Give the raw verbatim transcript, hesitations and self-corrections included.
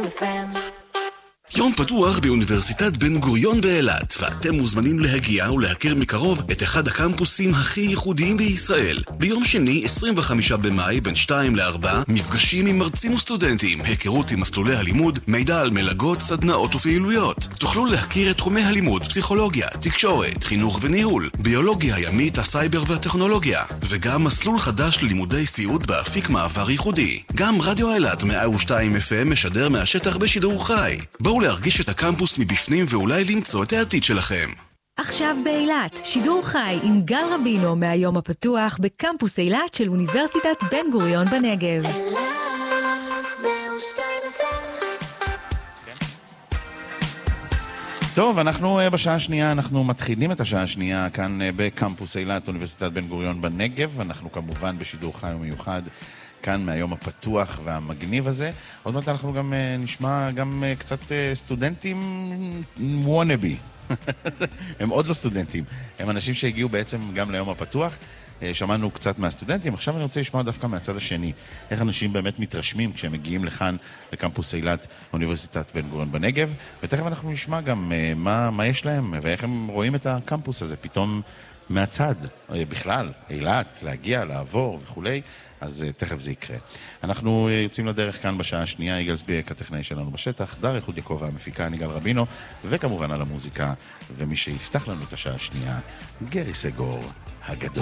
אף אם. יום פתוח באוניברסיטת בן גוריון באילת, ואתם מוזמנים להגיע ולהכיר מקרוב את אחד הקמפוסים הכי ייחודיים בישראל. ביום שני, עשרים וחמישה במאי, בין שתיים לארבע, מפגשים עם מרצים וסטודנטים, היכרות עם מסלולי הלימוד, מידע על מלגות, סדנאות ופעילויות. תוכלו להכיר את תחומי הלימוד, פסיכולוגיה, תקשורת, חינוך וניהול, ביולוגיה הימית, הסייבר והטכנולוגיה, וגם מסלול חדש ללימודי סיעוד באפיק מעבר ייחודי. גם רדיו אילת מאה ושתיים אף אם משדר מהשטח בשידור חי. בואו להרגיש את הקמפוס מבפנים ואולי למצוא את העתיד שלכם. עכשיו באילת, שידור חי עם גל רבינו מהיום הפתוח בקמפוס אילת של אוניברסיטת בן גוריון בנגב. טוב, אנחנו בשעה השנייה, אנחנו מתחילים את השעה השנייה כאן בקמפוס אילת, אוניברסיטת בן גוריון בנגב. אנחנו כמובן בשידור חי ומיוחד כאן מהיום הפתוח והמגניב הזה. עוד מעט אנחנו גם נשמע גם קצת סטודנטים וונאבי. הם עוד לא סטודנטים, הם אנשים שהגיעו בעצם גם ליום הפתוח. שמענו קצת מהסטודנטים, עכשיו אני רוצה לשמוע דווקא מהצד השני, איך אנשים באמת מתרשמים כשהם מגיעים לכאן לקמפוס אילת, אוניברסיטת בן גוריון בנגב, ותכף אנחנו נשמע גם מה, מה יש להם ואיך הם רואים את הקמפוס הזה פתאום מהצד, בכלל, אילת, להגיע, לעבור וכולי. אז תכף זה יקרה. אנחנו יוצאים לדרך כאן בשעה השנייה, יגאל סביק, הטכנאי שלנו בשטח, דר איכות יעקב והמפיקה, אני גל רבינו, וכמובן על המוזיקה, ומי שיפתח לנו את השעה השנייה, גרי סגור הגדול.